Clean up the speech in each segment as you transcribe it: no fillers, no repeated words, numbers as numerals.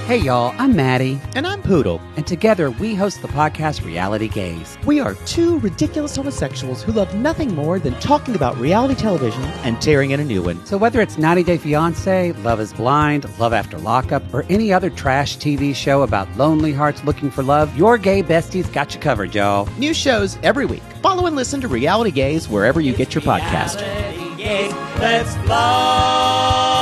Hey y'all, I'm Maddie. And I'm Poodle. And together we host the podcast Reality Gaze. We are two ridiculous homosexuals who love nothing more than talking about reality television and tearing in a new one. So whether it's 90 Day Fiancé, Love is Blind, Love After Lockup, or any other trash TV show about lonely hearts looking for love, your gay besties got you covered, y'all. New shows every week. Follow and listen to Reality Gaze wherever you get your podcast. Reality Gaze, let's love.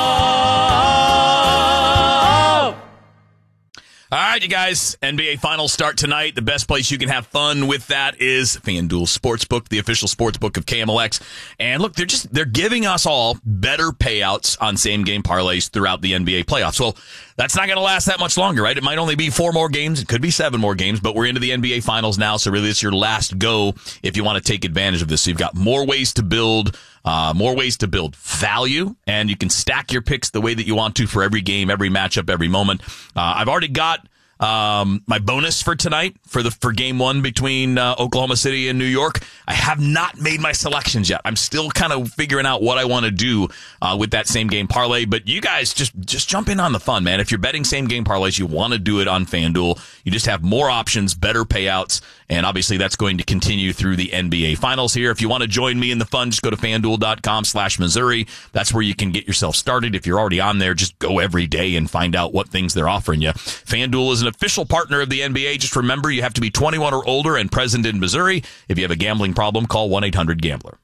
All right, you guys, NBA Finals start tonight. The best place you can have fun with that is FanDuel Sportsbook, the official sportsbook of KMLX. And look, they're giving us all better payouts on same-game parlays throughout the NBA playoffs. Well, that's not going to last that much longer, right? It might only be 4 more games. It could be 7 more games, but we're into the NBA Finals now, so really it's your last go if you want to take advantage of this. So you've got more ways to build value, and you can stack your picks the way that you want to for every game, every matchup, every moment. I've already got my bonus for tonight for game 1 between Oklahoma City and New York. I have not made my selections yet. I'm still kind of figuring out what I want to do with that same game parlay. But you guys just jump in on the fun, man. If you're betting same game parlays, you want to do it on FanDuel. You just have more options, better payouts, and obviously that's going to continue through the NBA Finals here. If you want to join me in the fun, just go to FanDuel.com/Missouri. That's where you can get yourself started. If you're already on there, just go every day and find out what things they're offering you. FanDuel is an official partner of the NBA. Just remember, you have to be 21 or older and present in Missouri. If you have a gambling problem, call 1-800-GAMBLER.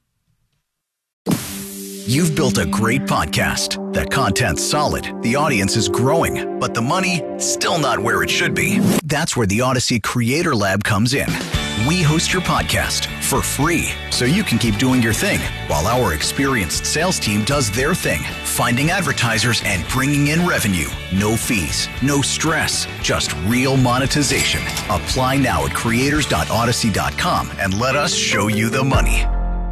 You've built a great podcast. That content's solid. The audience is growing, but the money still not where it should be. That's where the Odyssey Creator Lab comes in. We host your podcast for free, so you can keep doing your thing while our experienced sales team does their thing, finding advertisers and bringing in revenue. No fees, no stress, just real monetization. Apply now at creators.odyssey.com and let us show you the money.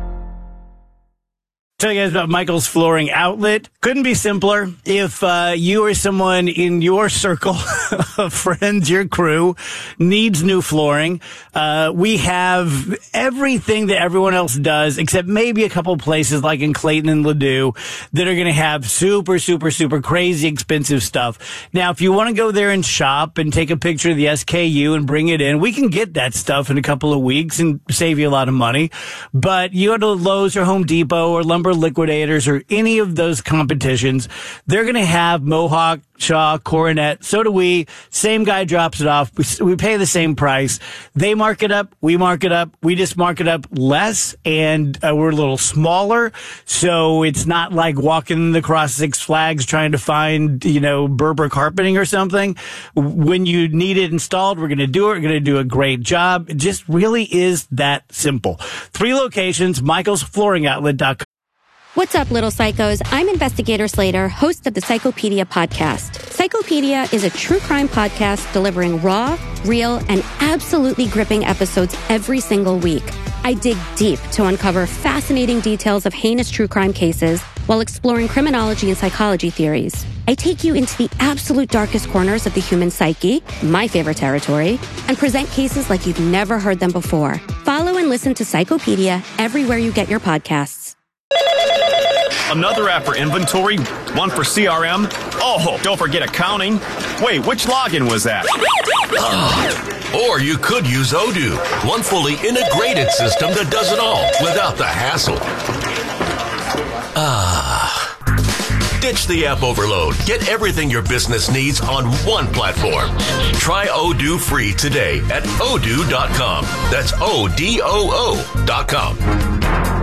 Tell you guys about Michael's Flooring Outlet. Couldn't be simpler. If you or someone in your circle of friends, your crew, needs new flooring, we have everything that everyone else does, except maybe a couple places like in Clayton and Ladue that are going to have super, super, super crazy expensive stuff. Now, if you want to go there and shop and take a picture of the SKU and bring it in, we can get that stuff in a couple of weeks and save you a lot of money. But you go to Lowe's or Home Depot or Lumber Liquidators or any of those competitions, they're going to have Mohawk, Shaw, Coronet. So do we. Same guy drops it off. We pay the same price. They mark it up. We mark it up. We just mark it up less, and we're a little smaller. So it's not like walking across Six Flags trying to find, Berber carpeting or something. When you need it installed, we're going to do it. We're going to do a great job. It just really is that simple. 3 locations, michaelsflooringoutlet.com. What's up, little psychos? I'm Investigator Slater, host of the Psychopedia podcast. Psychopedia is a true crime podcast delivering raw, real, and absolutely gripping episodes every single week. I dig deep to uncover fascinating details of heinous true crime cases while exploring criminology and psychology theories. I take you into the absolute darkest corners of the human psyche, my favorite territory, and present cases like you've never heard them before. Follow and listen to Psychopedia everywhere you get your podcasts. Another app for inventory, one for CRM. Oh, don't forget accounting. Wait, which login was that? Or you could use Odoo, one fully integrated system that does it all without the hassle. Ditch the app overload. Get everything your business needs on one platform. Try Odoo free today at odoo.com. That's ODOO.com.